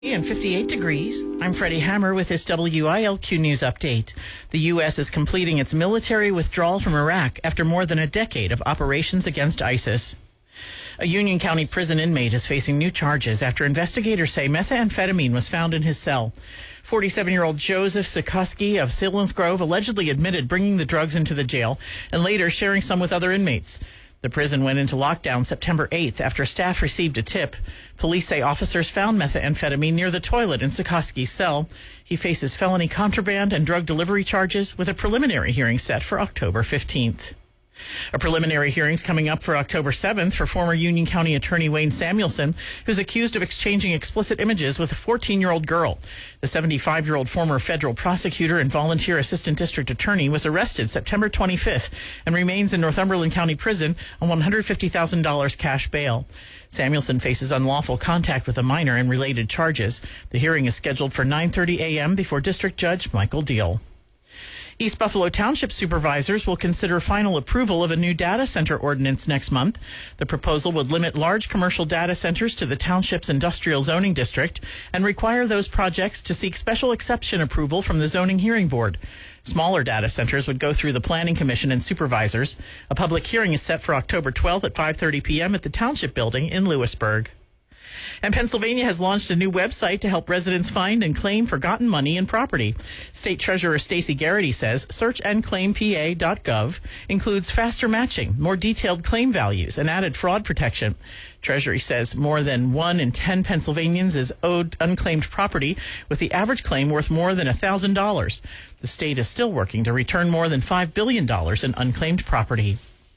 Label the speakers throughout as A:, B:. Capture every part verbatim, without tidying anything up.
A: And fifty-eight degrees. I'm Freddie Hammer with this W I L Q News update. The U S is completing its military withdrawal from Iraq after more than a decade of operations against ISIS. A Union County prison inmate is facing new charges after investigators say methamphetamine was found in his cell. forty-seven-year-old Joseph Sikorsky of Selinsgrove allegedly admitted bringing the drugs into the jail and later sharing some with other inmates. The prison went into lockdown September eighth after staff received a tip. Police say officers found methamphetamine near the toilet in Sikorsky's cell. He faces felony contraband and drug delivery charges with a preliminary hearing set for October fifteenth. A preliminary hearing is coming up for October seventh for former Union County Attorney Wayne Samuelson, who's accused of exchanging explicit images with a fourteen-year-old girl. The seventy-five-year-old former federal prosecutor and volunteer assistant district attorney was arrested September twenty-fifth and remains in Northumberland County Prison on one hundred fifty thousand dollars cash bail. Samuelson faces unlawful contact with a minor and related charges. The hearing is scheduled for nine thirty a.m. before District Judge Michael Deal. East Buffalo Township supervisors will consider final approval of a new data center ordinance next month. The proposal would limit large commercial data centers to the township's industrial zoning district and require those projects to seek special exception approval from the zoning hearing board. Smaller data centers would go through the Planning Commission and supervisors. A public hearing is set for October twelfth at five thirty p.m. at the Township Building in Lewisburg. And Pennsylvania has launched a new website to help residents find and claim forgotten money and property. State Treasurer Stacey Garrity says search and claim P A dot gov includes faster matching, more detailed claim values, and added fraud protection. Treasury says more than one in ten Pennsylvanians is owed unclaimed property, with the average claim worth more than one thousand dollars. The state is still working to return more than five billion dollars in unclaimed property.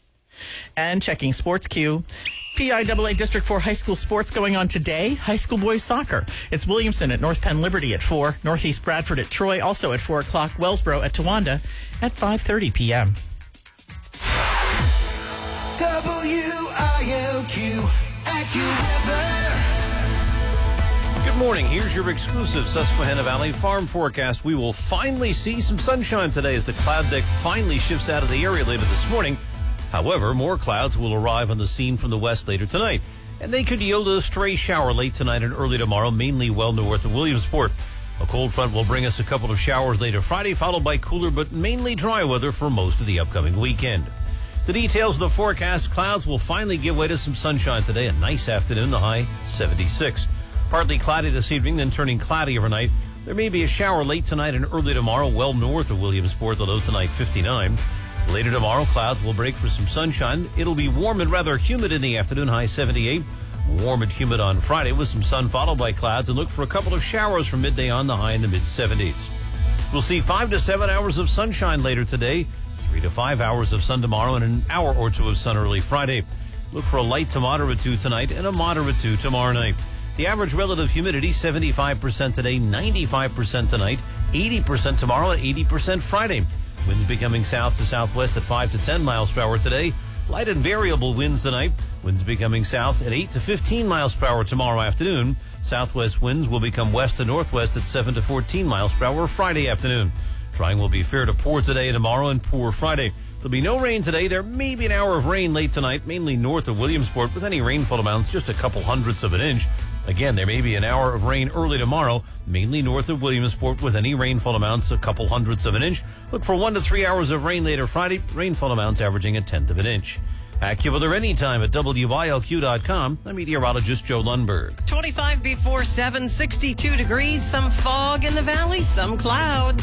A: And checking Sports Q. P I A A District four high school sports going on today. High school boys soccer. It's Williamson at North Penn Liberty at four. Northeast Bradford at Troy, also at four o'clock. Wellsboro at Towanda at five thirty p.m.
B: W I L Q AccuWeather.
C: Good morning. Here's your exclusive Susquehanna Valley farm forecast. We will finally see some sunshine today as the cloud deck finally shifts out of the area later this morning. However, more clouds will arrive on the scene from the west later tonight, and they could yield a stray shower late tonight and early tomorrow, mainly well north of Williamsport. A cold front will bring us a couple of showers later Friday, followed by cooler but mainly dry weather for most of the upcoming weekend. The details of the forecast: clouds will finally give way to some sunshine today. A nice afternoon, the high seventy-six. Partly cloudy this evening, then turning cloudy overnight. There may be a shower late tonight and early tomorrow, well north of Williamsport, the low tonight fifty-nine. Later tomorrow, clouds will break for some sunshine. It'll be warm and rather humid in the afternoon, high seventy-eight. Warm and humid on Friday with some sun followed by clouds, and look for a couple of showers from midday on, the high in the mid seventies. We'll see five to seven hours of sunshine later today, three to five hours of sun tomorrow, and an hour or two of sun early Friday. Look for a light to moderate two tonight and a moderate two tomorrow night. The average relative humidity, seventy-five percent today, ninety-five percent tonight, eighty percent tomorrow, and eighty percent Friday. Winds becoming south to southwest at five to ten miles per hour today. Light and variable winds tonight. Winds becoming south at eight to fifteen miles per hour tomorrow afternoon. Southwest winds will become west to northwest at seven to fourteen miles per hour Friday afternoon. Trying will be fair to poor today and tomorrow, and poor Friday. There'll be no rain today. There may be an hour of rain late tonight, mainly north of Williamsport, with any rainfall amounts just a couple hundredths of an inch. Again, there may be an hour of rain early tomorrow, mainly north of Williamsport, with any rainfall amounts a couple hundredths of an inch. Look for one to three hours of rain later Friday, rainfall amounts averaging a tenth of an inch. AccuWeather anytime at W I L Q dot com. I'm meteorologist Joe Lundberg.
D: twenty-five before seven, sixty-two degrees, some fog in the valley, some clouds.